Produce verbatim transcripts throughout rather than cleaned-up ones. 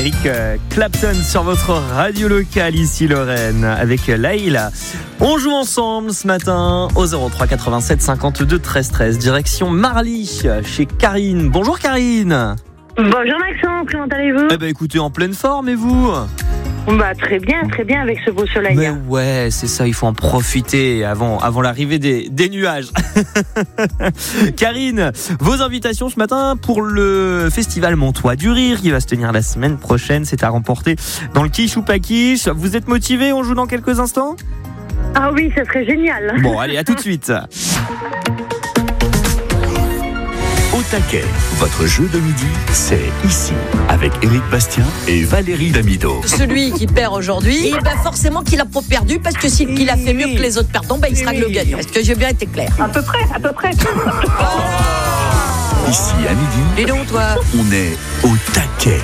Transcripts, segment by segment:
Eric Clapton sur votre radio locale, ici Lorraine, avec Laïla. On joue ensemble ce matin au zéro trois quatre-vingt-sept cinquante-deux treize treize, direction Marly, chez Karine. Bonjour Karine. Bonjour Maxence, comment allez-vous? Eh ben écoutez, en pleine forme, et vous? Bah très bien, très bien avec ce beau soleil. Mais ouais, c'est ça, il faut en profiter avant, avant l'arrivée des, des nuages. Karine, vos invitations ce matin pour le festival Montois du Rire qui va se tenir la semaine prochaine, c'est à remporter dans le Quiche ou pas Quiche. Vous êtes motivés? On joue dans quelques instants? Ah oui, ça serait génial. Bon, allez, à tout de suite. Au taquet, votre jeu de midi, c'est ici, avec Éric Bastien et Valérie Damido. Celui qui perd aujourd'hui, et ben forcément qu'il a pas perdu, parce que s'il qu'il a fait mieux que les autres perdants, ben il sera le gagnant. Est-ce que j'ai bien été clair? À peu près, à peu près. Ici à midi, Et donc toi, on est au taquet.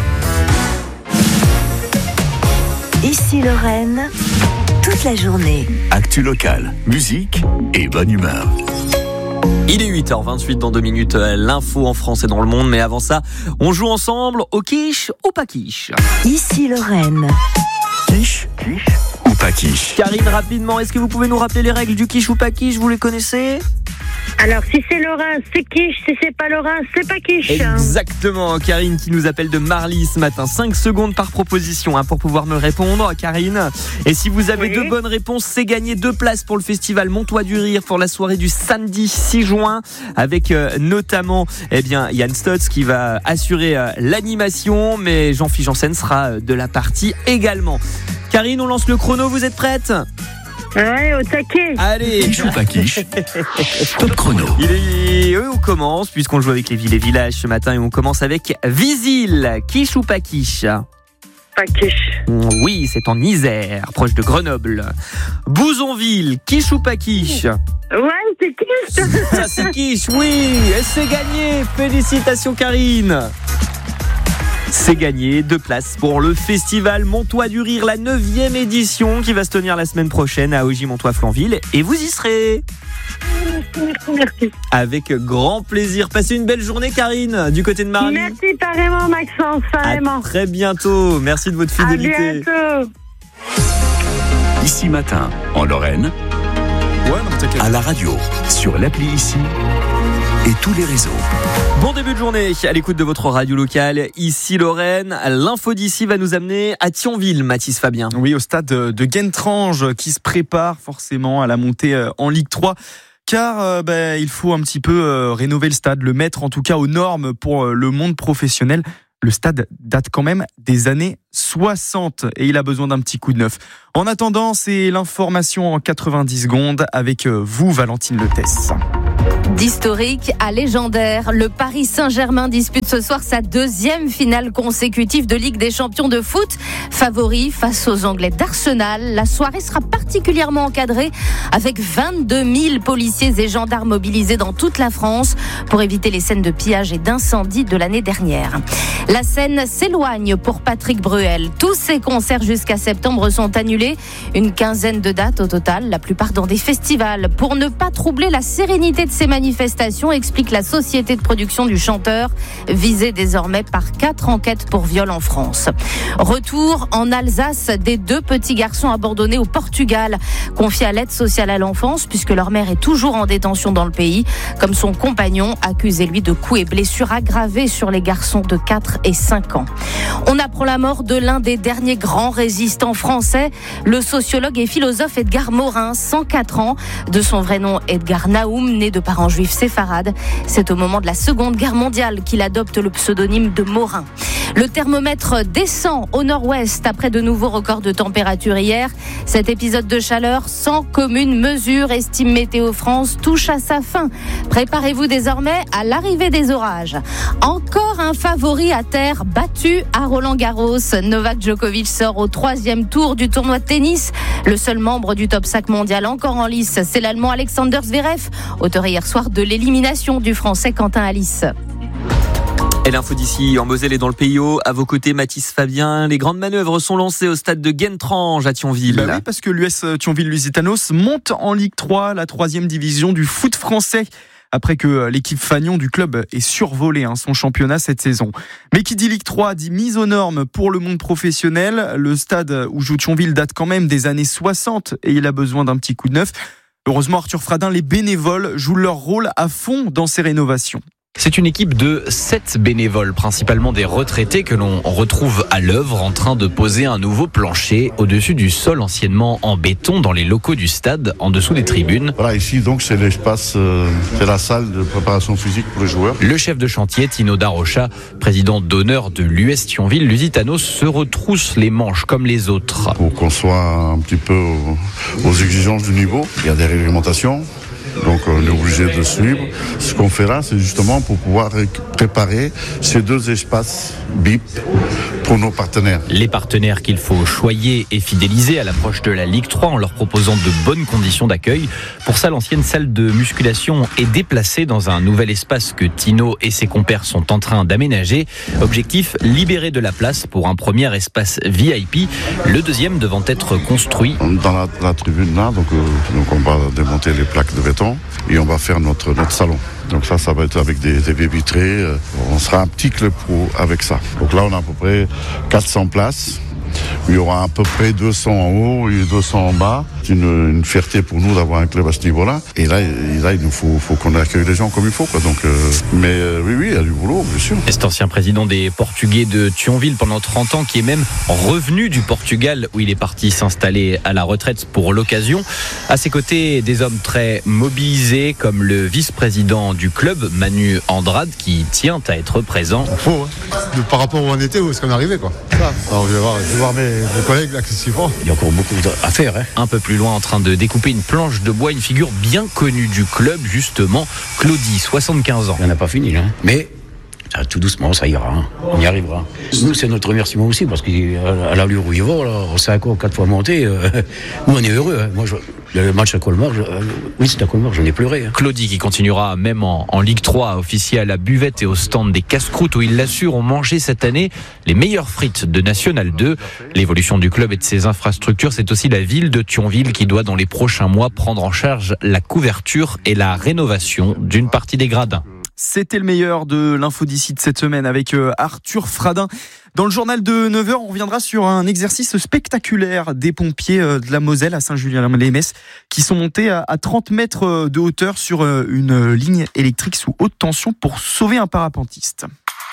Ici Lorraine, toute la journée. Actu locale, musique et bonne humeur. Il est huit heures vingt-huit dans deux minutes, l'info en France et dans le monde. Mais avant ça, on joue ensemble au quiche ou pas quiche. Ici Lorraine. Quiche, quiche ou pas quiche? Karine, rapidement, est-ce que vous pouvez nous rappeler les règles du quiche ou pas quiche? Vous les connaissez? Alors si c'est Lorrain, c'est quiche, si c'est pas Lorrain, c'est pas quiche. Exactement, Karine qui nous appelle de Marly ce matin. cinq secondes par proposition hein, pour pouvoir me répondre, Karine. Et si vous avez Oui. deux bonnes réponses, c'est gagné deux places pour le festival Montois du Rire pour la soirée du samedi six juin avec euh, notamment eh bien, Yann Stotz qui va assurer euh, l'animation, mais Jean-Philippe Janssen sera euh, de la partie également. Karine, on lance le chrono, vous êtes prête? Ouais, au taquet. Allez. Quiche ou pas quiche? Top chrono. Il est... Oui, on commence, puisqu'on joue avec les villes et villages ce matin, et on commence avec Visil. Quiche ou pas quiche? Pas quiche. Oui, c'est en Isère, proche de Grenoble. Bouzonville, quiche ou pas quiche? Ouais, c'est quiche. Ça c'est quiche, oui. Et c'est gagné. Félicitations Karine. C'est gagné, deux places pour le festival Montois du Rire, la neuvième édition qui va se tenir la semaine prochaine à Ogy-Montois-Flanville. Et vous y serez. Merci, merci. Avec grand plaisir. Passez une belle journée Karine, du côté de Marly. Merci pareillement Maxence, À pareillement. très bientôt. Merci de votre À fidélité. bientôt. Ici matin, en Lorraine, Ouais, non, t'inquiète. à la radio, sur l'appli Ici et tous les réseaux. Bon début de journée à l'écoute de votre radio locale, ici Lorraine. L'info d'ici va nous amener à Thionville, Mathis Fabien. Oui, au stade de Guentrange qui se prépare forcément à la montée en Ligue trois. Car euh, bah, il faut un petit peu euh, rénover le stade, le mettre en tout cas aux normes pour euh, le monde professionnel. Le stade date quand même des années soixante et il a besoin d'un petit coup de neuf. En attendant, c'est l'information en quatre-vingt-dix secondes avec euh, vous, Valentine Letesse. D'historique à légendaire, le Paris Saint-Germain dispute ce soir sa deuxième finale consécutive de Ligue des Champions de foot. Favori face aux Anglais d'Arsenal, la soirée sera particulièrement encadrée avec vingt-deux mille policiers et gendarmes mobilisés dans toute la France pour éviter les scènes de pillage et d'incendie de l'année dernière. La scène s'éloigne pour Patrick Bruel. Tous ses concerts jusqu'à septembre sont annulés. Une quinzaine de dates au total, la plupart dans des festivals. Pour ne pas troubler la sérénité de ces manifestations, explique la société de production du chanteur, visée désormais par quatre enquêtes pour viol en France. Retour en Alsace des deux petits garçons abandonnés au Portugal, confiés à l'aide sociale à l'enfance, puisque leur mère est toujours en détention dans le pays, comme son compagnon, accusé lui de coups et blessures aggravées sur les garçons de quatre et cinq ans. On apprend la mort de l'un des derniers grands résistants français, le sociologue et philosophe Edgar Morin, cent quatre ans, de son vrai nom Edgar Naoum, né de parents juifs séfarades. C'est au moment de la Seconde Guerre mondiale qu'il adopte le pseudonyme de Morin. Le thermomètre descend au nord-ouest après de nouveaux records de température hier. Cet épisode de chaleur sans commune mesure, estime Météo France, touche à sa fin. Préparez-vous désormais à l'arrivée des orages. Encore un favori à terre battu à Roland-Garros. Novak Djokovic sort au troisième tour du tournoi de tennis. Le seul membre du top cinq mondial encore en lice, c'est l'Allemand Alexander Zverev, auteur hier soir de l'élimination du Français Quentin Halys. Et l'info d'ici en Moselle et dans le Pays Haut. À vos côtés, Mathis Fabien. Les grandes manœuvres sont lancées au stade de Guentrange à Thionville. Bah oui, parce que l'U S Thionville Lusitanos monte en Ligue trois, la troisième division du foot français. après que l'équipe Fagnon du club ait survolé hein, son championnat cette saison. Mais qui dit Ligue trois dit mise aux normes pour le monde professionnel. Le stade où joue Thionville date quand même des années soixante et il a besoin d'un petit coup de neuf. Heureusement, Arthur Fradin, les bénévoles jouent leur rôle à fond dans ces rénovations. C'est une équipe de sept bénévoles, principalement des retraités que l'on retrouve à l'œuvre en train de poser un nouveau plancher au-dessus du sol anciennement en béton dans les locaux du stade, en dessous des tribunes. Voilà, ici donc c'est l'espace, euh, c'est la salle de préparation physique pour les joueurs. Le chef de chantier, Tino Darocha, président d'honneur de l'U S Thionville, Lusitanos, se retrousse les manches comme les autres. Pour qu'on soit un petit peu aux, aux exigences du niveau, il y a des réglementations. Donc on est obligé de suivre. Ce qu'on fait là, c'est justement pour pouvoir préparer ces deux espaces B I P pour nos partenaires. Les partenaires qu'il faut choyer et fidéliser à l'approche de la Ligue trois en leur proposant de bonnes conditions d'accueil. Pour ça, l'ancienne salle de musculation est déplacée dans un nouvel espace que Tino et ses compères sont en train d'aménager. Objectif, libérer de la place pour un premier espace V I P, le deuxième devant être construit. Dans la, la tribune là, donc, euh, donc on va démonter les plaques de béton et on va faire notre, notre salon. Donc ça, ça va être avec des, des baies vitrées. On sera un petit club pro avec ça. Donc là, on a à peu près quatre cents places. Il y aura à peu près deux cents en haut et deux cents en bas. C'est une, une fierté pour nous d'avoir un club à ce niveau-là. Et là, et là il nous faut, faut qu'on accueille les gens comme il faut, quoi. Donc, euh, mais euh, oui, oui, il y a du boulot, bien sûr. Cet ancien président des Portugais de Thionville pendant trente ans, qui est même revenu du Portugal, où il est parti s'installer à la retraite pour l'occasion. À ses côtés, des hommes très mobilisés, comme le vice-président du club, Manu Andrade, qui tient à être présent. Faut, hein. De, par rapport où on était, où est-ce qu'on est arrivé, quoi. Ça. Alors, je vais voir, je vais voir mes, mes collègues là, qu'est-ce qu'ils font. Il y a encore beaucoup à faire, hein. Un peu plus loin, en train de découper une planche de bois, une figure bien connue du club, justement, Claudie, soixante-quinze ans. On n'a pas fini, là. Mais ça, tout doucement, ça ira. Hein. On y arrivera. Nous, c'est notre remerciement aussi, parce qu'à l'allure où il va, là, on s'est encore quatre fois monté. Euh, nous, on est heureux. Hein. Moi, je, le match à Colmar, je, euh, oui, c'est à Colmar, j'en ai pleuré. Hein. Claudie, qui continuera même en, en Ligue trois, officier à la buvette et au stand des casse-croûtes, où il l'assure, ont mangé cette année les meilleures frites de National deux. L'évolution du club et de ses infrastructures, c'est aussi la ville de Thionville qui doit, dans les prochains mois, prendre en charge la couverture et la rénovation d'une partie des gradins. C'était le meilleur de l'info d'ici de cette semaine avec Arthur Fradin. Dans le journal de neuf heures, on reviendra sur un exercice spectaculaire des pompiers de la Moselle à Saint-Julien-lès-Metz qui sont montés à trente mètres de hauteur sur une ligne électrique sous haute tension pour sauver un parapentiste.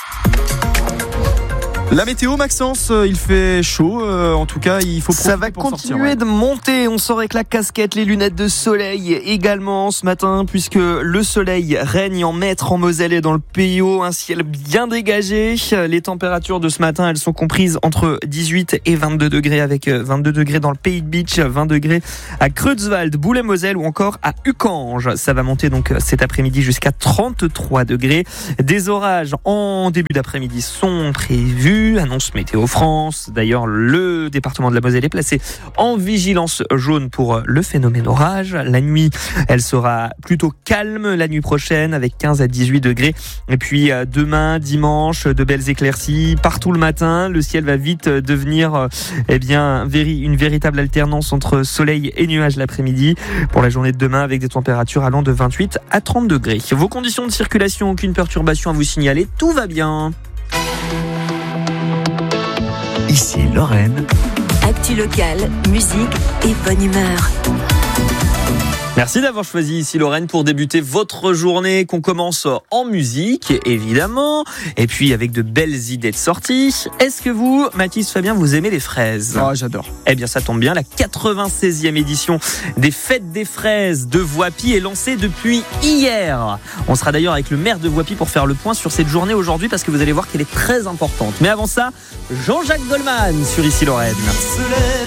La météo, Maxence, il fait chaud, euh, en tout cas il faut profiter. Ça va pour continuer sortir, ouais. de monter, on sort avec la casquette, les lunettes de soleil également ce matin, puisque le soleil règne en maître en Moselle et dans le P I O, un ciel bien dégagé. Les températures de ce matin, elles sont comprises entre dix-huit et vingt-deux degrés, avec vingt-deux degrés dans le Pays de Beach, vingt degrés à Creutzwald, Boulay-Moselle ou encore à Uckange. Ça va monter donc cet après-midi jusqu'à trente-trois degrés. Des orages en début d'après-midi sont prévus. Annonce Météo France. D'ailleurs, le département de la Moselle est placé en vigilance jaune pour le phénomène orage. La nuit, elle sera plutôt calme la nuit prochaine avec quinze à dix-huit degrés. Et puis demain, dimanche, de belles éclaircies partout le matin. Le ciel va vite devenir eh bien, une véritable alternance entre soleil et nuages l'après-midi pour la journée de demain avec des températures allant de vingt-huit à trente degrés. Vos conditions de circulation, aucune perturbation à vous signaler, tout va bien. Ici Lorraine. Actu locale, musique et bonne humeur. Merci d'avoir choisi Ici Lorraine pour débuter votre journée, qu'on commence en musique, évidemment, et puis avec de belles idées de sortie. Est-ce que vous, Mathis, Fabien, vous aimez les fraises ? Ah, j'adore. Eh bien, ça tombe bien, la quatre-vingt-seizième édition des Fêtes des Fraises de Voipy est lancée depuis hier. On sera d'ailleurs avec le maire de Voipy pour faire le point sur cette journée aujourd'hui, parce que vous allez voir qu'elle est très importante. Mais avant ça, Jean-Jacques Goldman sur Ici Lorraine.